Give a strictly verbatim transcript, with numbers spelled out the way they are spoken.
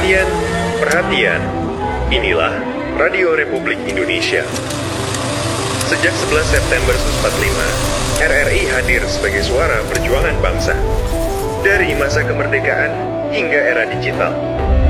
Perhatian, perhatian. Inilah Radio Republik Indonesia. Sejak sebelas September seribu sembilan ratus empat puluh lima, R R I hadir sebagai suara perjuangan bangsa. Dari masa kemerdekaan hingga era digital.